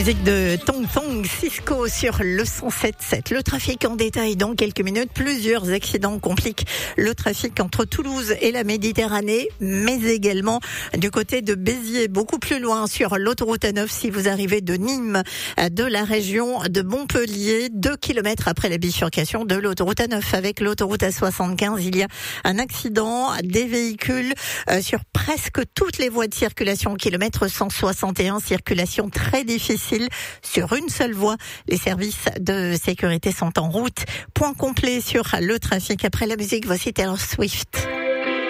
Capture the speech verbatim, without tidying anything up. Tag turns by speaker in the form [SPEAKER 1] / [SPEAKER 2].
[SPEAKER 1] Musique de Tong Tong Cisco sur le cent sept sept. Le trafic en détail dans quelques minutes. Plusieurs accidents compliquent le trafic entre Toulouse et la Méditerranée, mais également du côté de Béziers, beaucoup plus loin sur l'autoroute A neuf si vous arrivez de Nîmes, de la région de Montpellier, deux kilomètres après la bifurcation de l'autoroute A neuf avec l'autoroute A soixante-quinze. Il y a un accident, des véhicules sur presque toutes les voies de circulation, kilomètre cent soixante et un, circulation très difficile sur une seule voie. Les services de sécurité sont en route. Point complet sur le trafic. Après la musique, voici Taylor Swift.